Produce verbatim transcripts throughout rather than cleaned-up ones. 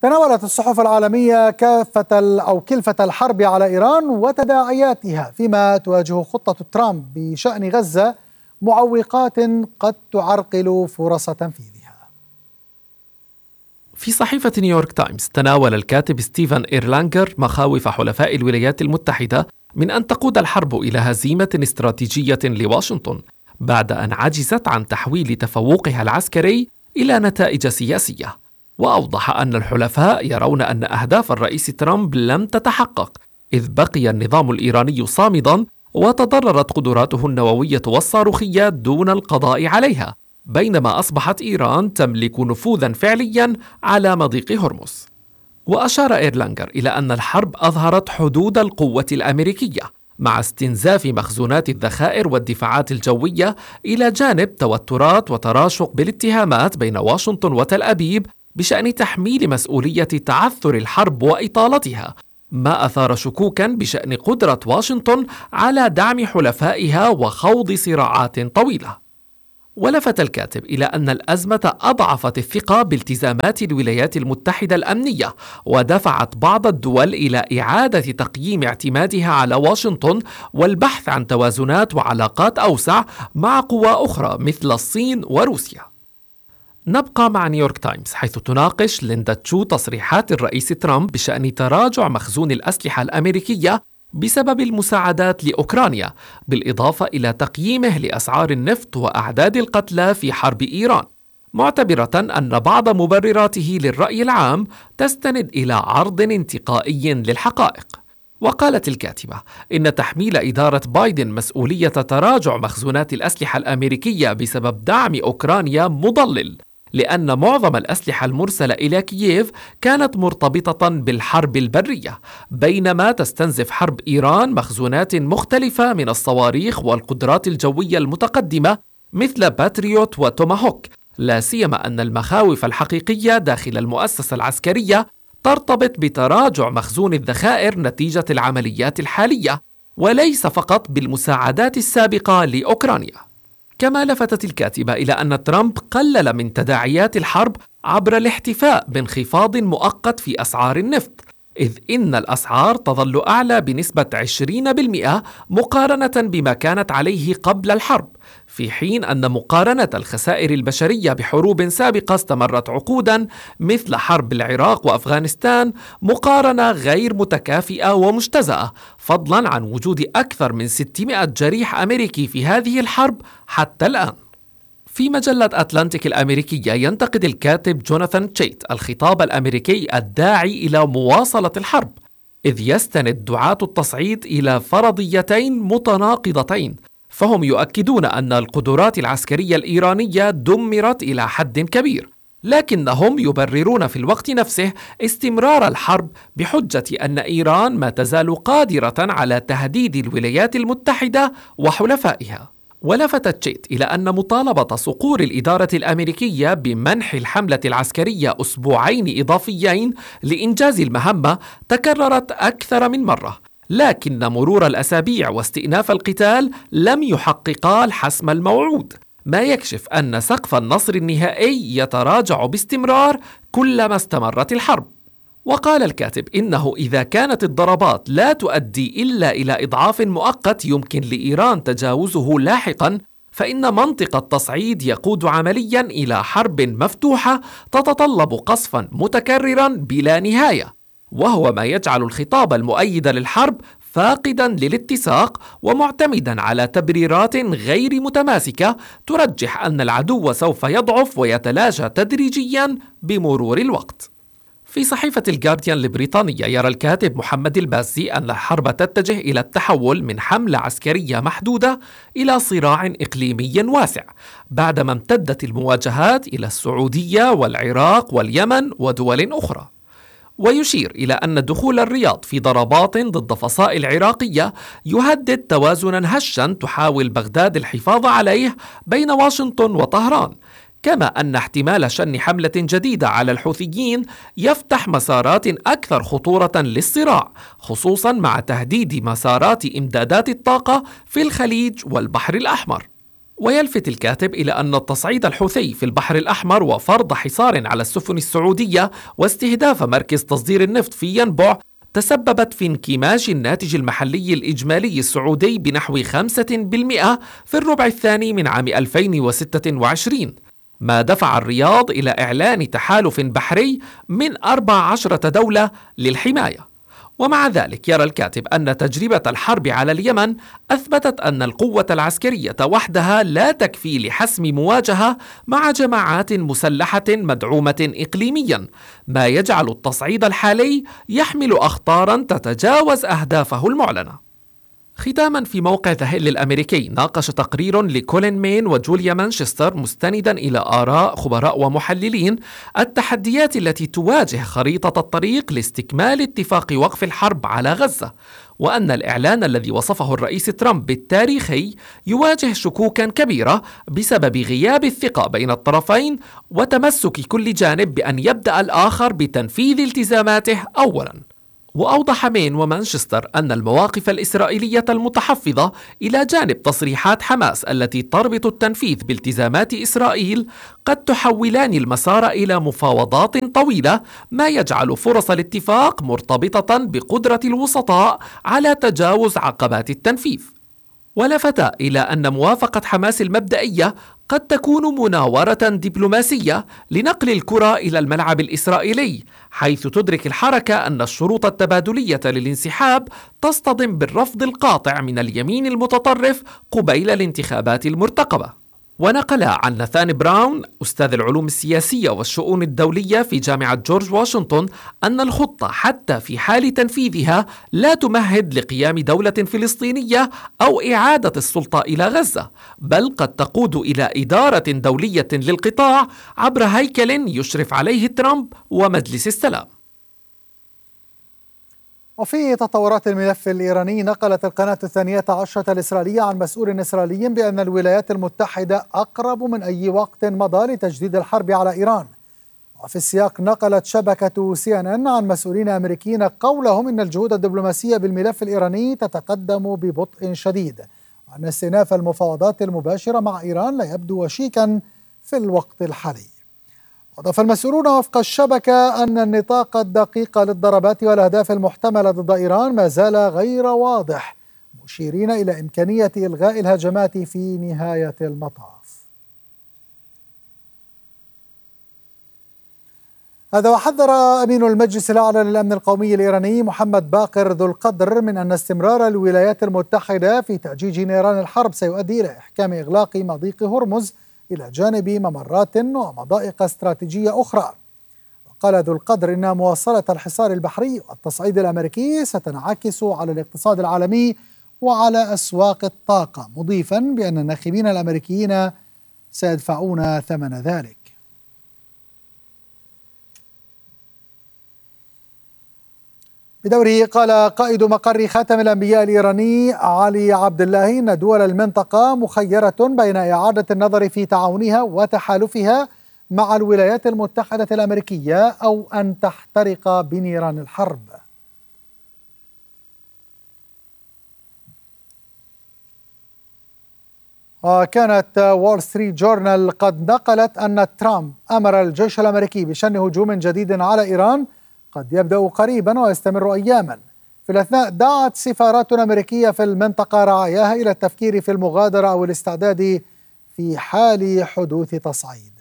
تناولت الصحف العالمية كافة أو كلفة الحرب على إيران وتداعياتها، فيما تواجه خطة ترامب بشأن غزة معوقات قد تعرقل فرص تنفيذها. في صحيفة نيويورك تايمز تناول الكاتب ستيفن إيرلانجر مخاوف حلفاء الولايات المتحدة من أن تقود الحرب إلى هزيمة استراتيجية لواشنطن بعد أن عجزت عن تحويل تفوقها العسكري إلى نتائج سياسية. وأوضح أن الحلفاء يرون أن أهداف الرئيس ترامب لم تتحقق، إذ بقي النظام الإيراني صامداً وتضررت قدراته النووية والصاروخية دون القضاء عليها، بينما أصبحت إيران تملك نفوذاً فعلياً على مضيق هرمز. وأشار إيرلانجر إلى أن الحرب أظهرت حدود القوة الأمريكية مع استنزاف مخزونات الذخائر والدفاعات الجوية، إلى جانب توترات وتراشق بالاتهامات بين واشنطن وتل أبيب بشأن تحميل مسؤولية تعثر الحرب وإطالتها، ما أثار شكوكاً بشأن قدرة واشنطن على دعم حلفائها وخوض صراعات طويلة. ولفت الكاتب إلى أن الأزمة أضعفت الثقة بالتزامات الولايات المتحدة الأمنية، ودفعت بعض الدول إلى إعادة تقييم اعتمادها على واشنطن والبحث عن توازنات وعلاقات أوسع مع قوى أخرى مثل الصين وروسيا. نبقى مع نيويورك تايمز، حيث تناقش ليندا تشو تصريحات الرئيس ترامب بشأن تراجع مخزون الأسلحة الأمريكية بسبب المساعدات لأوكرانيا، بالإضافة إلى تقييمه لأسعار النفط وأعداد القتلى في حرب إيران، معتبرة أن بعض مبرراته للرأي العام تستند إلى عرض انتقائي للحقائق. وقالت الكاتبة إن تحميل إدارة بايدن مسؤولية تراجع مخزونات الأسلحة الأمريكية بسبب دعم أوكرانيا مضلل، لأن معظم الأسلحة المرسلة إلى كييف كانت مرتبطة بالحرب البرية، بينما تستنزف حرب إيران مخزونات مختلفة من الصواريخ والقدرات الجوية المتقدمة مثل باتريوت وتوماهوك، لا سيما أن المخاوف الحقيقية داخل المؤسسة العسكرية ترتبط بتراجع مخزون الذخائر نتيجة العمليات الحالية، وليس فقط بالمساعدات السابقة لأوكرانيا. كما لفتت الكاتبة إلى أن ترامب قلل من تداعيات الحرب عبر الاحتفاء بانخفاض مؤقت في أسعار النفط، إذ إن الأسعار تظل أعلى بنسبة عشرين بالمئة مقارنة بما كانت عليه قبل الحرب، في حين أن مقارنة الخسائر البشرية بحروب سابقة استمرت عقودا مثل حرب العراق وأفغانستان مقارنة غير متكافئة ومجتزأة، فضلا عن وجود أكثر من ستمائة جريح أمريكي في هذه الحرب حتى الآن. في مجلة أتلانتيك الأمريكية ينتقد الكاتب جوناثان تشيت الخطاب الأمريكي الداعي إلى مواصلة الحرب، إذ يستند دعاة التصعيد إلى فرضيتين متناقضتين، فهم يؤكدون أن القدرات العسكرية الإيرانية دمرت إلى حد كبير، لكنهم يبررون في الوقت نفسه استمرار الحرب بحجة أن إيران ما تزال قادرة على تهديد الولايات المتحدة وحلفائها. ولفت تشيت إلى أن مطالبة صقور الإدارة الأمريكية بمنح الحملة العسكرية أسبوعين إضافيين لإنجاز المهمة تكررت أكثر من مرة، لكن مرور الأسابيع واستئناف القتال لم يحققا الحسم الموعود، ما يكشف أن سقف النصر النهائي يتراجع باستمرار كلما استمرت الحرب. وقال الكاتب إنه إذا كانت الضربات لا تؤدي إلا إلى إضعاف مؤقت يمكن لإيران تجاوزه لاحقا، فإن منطق التصعيد يقود عمليا إلى حرب مفتوحة تتطلب قصفا متكررا بلا نهاية، وهو ما يجعل الخطاب المؤيد للحرب فاقدا للاتساق ومعتمدا على تبريرات غير متماسكة ترجح أن العدو سوف يضعف ويتلاشى تدريجيا بمرور الوقت. في صحيفة الجارديان البريطانية يرى الكاتب محمد البازي أن الحرب تتجه إلى التحول من حملة عسكرية محدودة إلى صراع إقليمي واسع، بعدما امتدت المواجهات إلى السعودية والعراق واليمن ودول أخرى. ويشير إلى أن دخول الرياض في ضربات ضد فصائل عراقية يهدد توازنا هشا تحاول بغداد الحفاظ عليه بين واشنطن وطهران، كما أن احتمال شن حملة جديدة على الحوثيين يفتح مسارات أكثر خطورة للصراع، خصوصا مع تهديد مسارات إمدادات الطاقة في الخليج والبحر الأحمر. ويلفت الكاتب إلى أن التصعيد الحوثي في البحر الأحمر وفرض حصار على السفن السعودية واستهداف مركز تصدير النفط في ينبع تسببت في انكماش الناتج المحلي الإجمالي السعودي بنحو خمسة بالمئة في الربع الثاني من عام ألفين وستة وعشرين، ما دفع الرياض إلى إعلان تحالف بحري من أربع عشرة دولة للحماية. ومع ذلك يرى الكاتب أن تجربة الحرب على اليمن أثبتت أن القوة العسكرية وحدها لا تكفي لحسم مواجهة مع جماعات مسلحة مدعومة إقليميا، ما يجعل التصعيد الحالي يحمل أخطارا تتجاوز أهدافه المعلنة. ختاما، في موقع ذا هيل الأمريكي ناقش تقرير لكولين مين وجوليا مانشستر مستندا إلى آراء خبراء ومحللين التحديات التي تواجه خريطة الطريق لاستكمال اتفاق وقف الحرب على غزة، وأن الإعلان الذي وصفه الرئيس ترامب بالتاريخي يواجه شكوكا كبيرة بسبب غياب الثقة بين الطرفين وتمسك كل جانب بأن يبدأ الآخر بتنفيذ التزاماته أولا. وأوضح مين ومانشستر أن المواقف الإسرائيلية المتحفظة إلى جانب تصريحات حماس التي تربط التنفيذ بالتزامات إسرائيل قد تحولان المسار إلى مفاوضات طويلة، ما يجعل فرص الاتفاق مرتبطة بقدرة الوسطاء على تجاوز عقبات التنفيذ. ولفت إلى أن موافقة حماس المبدئية قد تكون مناورة دبلوماسية لنقل الكرة إلى الملعب الإسرائيلي، حيث تدرك الحركة أن الشروط التبادلية للانسحاب تصطدم بالرفض القاطع من اليمين المتطرف قبيل الانتخابات المرتقبة. ونقل عن ناثان براون أستاذ العلوم السياسية والشؤون الدولية في جامعة جورج واشنطن أن الخطة حتى في حال تنفيذها لا تمهد لقيام دولة فلسطينية أو إعادة السلطة إلى غزة، بل قد تقود إلى إدارة دولية للقطاع عبر هيكل يشرف عليه ترامب ومجلس السلام. وفي تطورات الملف الإيراني، نقلت القناة الثانية عشرة الإسرائيلية عن مسؤول إسرائيلي بأن الولايات المتحدة أقرب من أي وقت مضى لتجديد الحرب على إيران. وفي السياق، نقلت شبكة سي إن إن عن مسؤولين أمريكيين قولهم إن الجهود الدبلوماسية بالملف الإيراني تتقدم ببطء شديد، وأن استئناف المفاوضات المباشرة مع إيران لا يبدو وشيكا في الوقت الحالي. أضاف المسؤولون وفق الشبكة أن النطاق الدقيق للضربات والأهداف المحتملة ضد إيران ما زال غير واضح، مشيرين إلى إمكانية إلغاء الهجمات في نهاية المطاف. هذا وحذر أمين المجلس الأعلى للأمن القومي الإيراني محمد باقر ذو القدر من أن استمرار الولايات المتحدة في تأجيج نيران الحرب سيؤدي إلى إحكام إغلاق مضيق هرمز إلى جانب ممرات ومضائق استراتيجية أخرى. وقال ذو القدر إن مواصلة الحصار البحري والتصعيد الأمريكي ستنعكس على الاقتصاد العالمي وعلى أسواق الطاقة، مضيفا بأن الناخبين الأمريكيين سيدفعون ثمن ذلك. بدوره، قال قائد مقر خاتم الأنبياء الإيراني علي عبد الله إن دول المنطقة مخيرة بين إعادة النظر في تعاونها وتحالفها مع الولايات المتحدة الأمريكية أو أن تحترق بنيران الحرب. وكانت وول ستريت جورنال قد نقلت أن ترامب أمر الجيش الأمريكي بشن هجوم جديد على إيران قد يبدأ قريبا ويستمر أياما. في الأثناء، دعت سفارات أمريكية في المنطقة رعاياها إلى التفكير في المغادرة أو الاستعداد في حال حدوث تصعيد.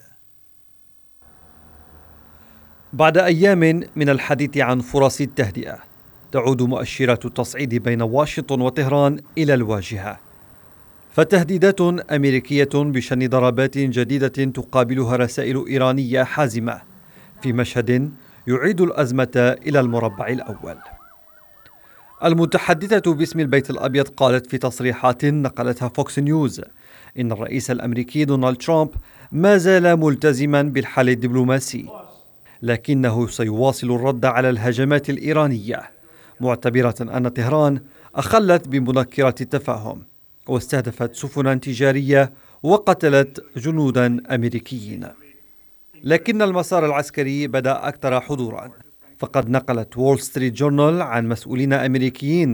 بعد أيام من الحديث عن فرص التهدئة، تعود مؤشرات التصعيد بين واشنطن وطهران إلى الواجهة، فتهديدات أمريكية بشن ضربات جديدة تقابلها رسائل إيرانية حازمة في مشهد يعيد الأزمة إلى المربع الأول. المتحدثة باسم البيت الأبيض قالت في تصريحات نقلتها فوكس نيوز إن الرئيس الأمريكي دونالد ترامب ما زال ملتزما بالحل الدبلوماسي، لكنه سيواصل الرد على الهجمات الإيرانية، معتبرة أن طهران أخلت بمذكرة التفاهم واستهدفت سفنا تجارية وقتلت جنودا أمريكيين. لكن المسار العسكري بدأ أكثر حضورا، فقد نقلت وول ستريت جورنال عن مسؤولين أمريكيين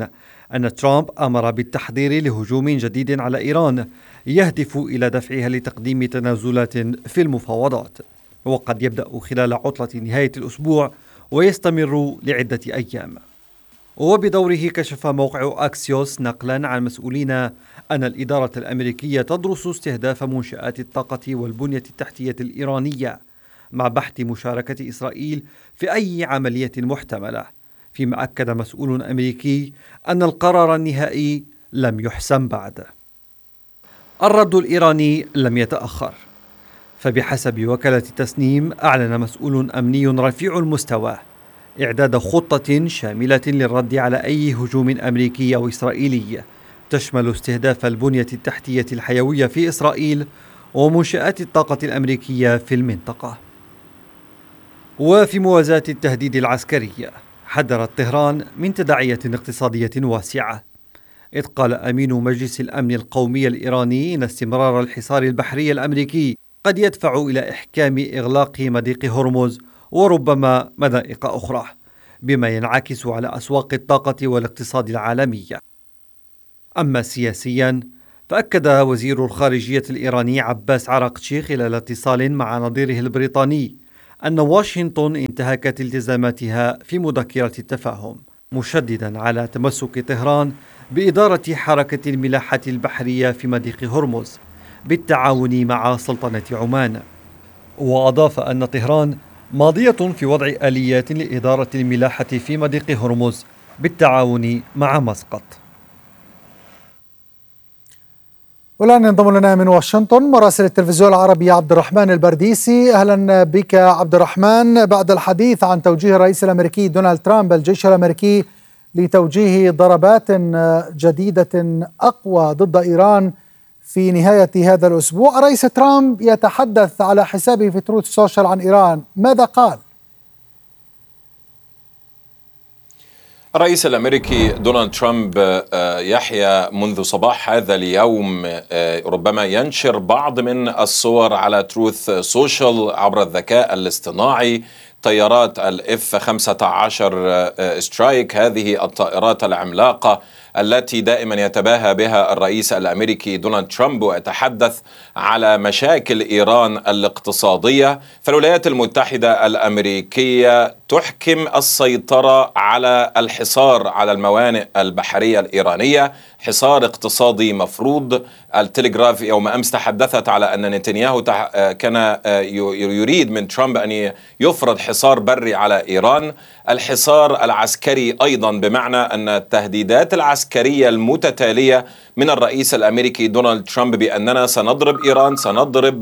أن ترامب أمر بالتحضير لهجوم جديد على إيران يهدف إلى دفعها لتقديم تنازلات في المفاوضات، وقد يبدأ خلال عطلة نهاية الأسبوع ويستمر لعدة أيام. وبدوره كشف موقع أكسيوس نقلا عن مسؤولين أن الإدارة الأمريكية تدرس استهداف منشآت الطاقة والبنية التحتية الإيرانية مع بحث مشاركة إسرائيل في أي عملية محتملة، فيما أكد مسؤول أمريكي أن القرار النهائي لم يحسم بعد. الرد الإيراني لم يتأخر، فبحسب وكالة تسنيم أعلن مسؤول أمني رفيع المستوى إعداد خطة شاملة للرد على أي هجوم أمريكي أو إسرائيلي تشمل استهداف البنية التحتية الحيوية في إسرائيل ومنشآت الطاقة الأمريكية في المنطقة. وفي موازاة التهديد العسكري، حذرت طهران من تداعيات اقتصادية واسعة، إذ قال أمين مجلس الأمن القومي الإيراني إن استمرار الحصار البحري الأمريكي قد يدفع إلى إحكام إغلاق مضيق هرمز وربما مضائق أخرى، بما ينعكس على أسواق الطاقة والاقتصاد العالمي. أما سياسيا، فأكد وزير الخارجية الإيراني عباس عراقچي خلال اتصال مع نظيره البريطاني أن واشنطن انتهكت التزاماتها في مذكرة التفاهم، مشددا على تمسك طهران بإدارة حركة الملاحة البحرية في مضيق هرمز بالتعاون مع سلطنة عمان. وأضاف أن طهران ماضية في وضع آليات لإدارة الملاحة في مضيق هرمز بالتعاون مع مسقط. والآن ينضم لنا من واشنطن مراسل التلفزيون العربي عبد الرحمن البرديسي. أهلا بك عبد الرحمن. بعد الحديث عن توجيه الرئيس الأمريكي دونالد ترامب الجيش الأمريكي لتوجيه ضربات جديدة أقوى ضد إيران في نهاية هذا الأسبوع، الرئيس ترامب يتحدث على حسابه في تروث سوشيال عن إيران، ماذا قال؟ الرئيس الأمريكي دونالد ترامب يحيى منذ صباح هذا اليوم ربما ينشر بعض من الصور على تروث سوشيال عبر الذكاء الاصطناعي. طيارات الاف خمسة عشر سترايك، هذه الطائرات العملاقة التي دائما يتباهى بها الرئيس الأمريكي دونالد ترامب ويتحدث على مشاكل إيران الاقتصادية. فالولايات المتحدة الأمريكية تحكم السيطرة على الحصار على الموانئ البحرية الإيرانية، حصار اقتصادي مفروض. التلغراف يوم أمس تحدثت على أن نتنياهو كان يريد من ترامب أن يفرض حصار بري على إيران. الحصار العسكري أيضا، بمعنى أن التهديدات العسكرية المتتالية من الرئيس الأمريكي دونالد ترامب بأننا سنضرب إيران، سنضرب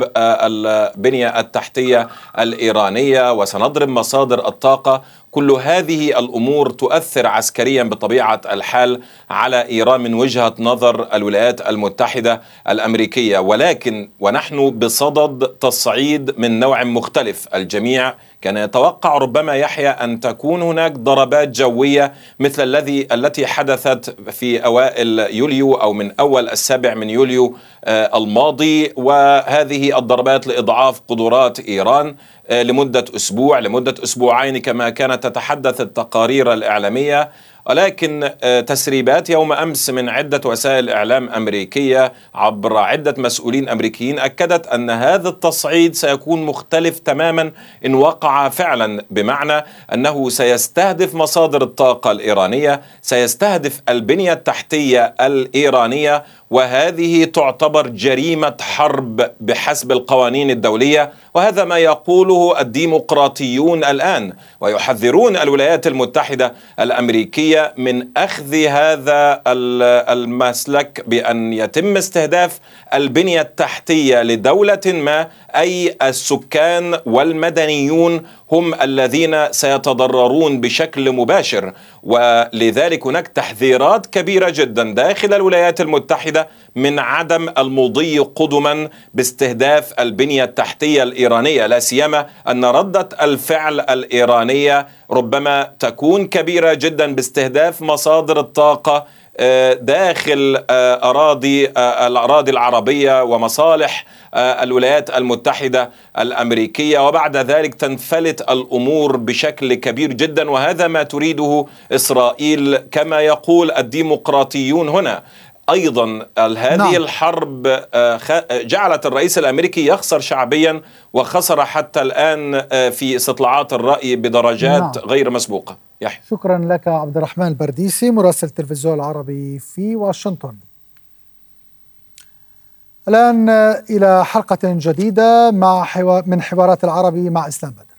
البنية التحتية الإيرانية وسنضرب مصادر الطاقة، كل هذه الأمور تؤثر عسكريا بطبيعة الحال على إيران من وجهة نظر الولايات المتحدة الأمريكية. ولكن ونحن بصدد تصعيد من نوع مختلف. الجميع كان يتوقع ربما يحيى أن تكون هناك ضربات جوية مثل الذي التي حدثت في أوائل يوليو أو من أول السابع من يوليو الماضي، وهذه الضربات لإضعاف قدرات إيران لمدة أسبوع لمدة أسبوعين كما كانت تتحدث التقارير الإعلامية. ولكن تسريبات يوم أمس من عدة وسائل إعلام أمريكية عبر عدة مسؤولين أمريكيين أكدت أن هذا التصعيد سيكون مختلف تماما إن وقع فعلا، بمعنى أنه سيستهدف مصادر الطاقة الإيرانية، سيستهدف البنية التحتية الإيرانية، وهذه تعتبر جريمة حرب بحسب القوانين الدولية. وهذا ما يقوله الديمقراطيون الآن، ويحذرون الولايات المتحدة الأمريكية من أخذ هذا المسلك بأن يتم استهداف البنية التحتية لدولة ما، أي السكان والمدنيون هم الذين سيتضررون بشكل مباشر. ولذلك هناك تحذيرات كبيرة جدا داخل الولايات المتحدة من عدم المضي قدما باستهداف البنية التحتية الإيرانية، لا سيما أن ردة الفعل الإيرانية ربما تكون كبيرة جدا باستهداف مصادر الطاقة داخل أراضي الأراضي العربية ومصالح الولايات المتحدة الأمريكية، وبعد ذلك تنفلت الأمور بشكل كبير جدا. وهذا ما تريده إسرائيل كما يقول الديمقراطيون هنا. أيضا هذه نعم. الحرب جعلت الرئيس الأمريكي يخسر شعبيا، وخسر حتى الآن في استطلاعات الرأي بدرجات نعم. غير مسبوقة. يحيى، شكرا لك عبد الرحمن البرديسي مراسل التلفزيون العربي في واشنطن. الآن إلى حلقة جديدة مع حوار من حوارات العربي مع إسلام بدر.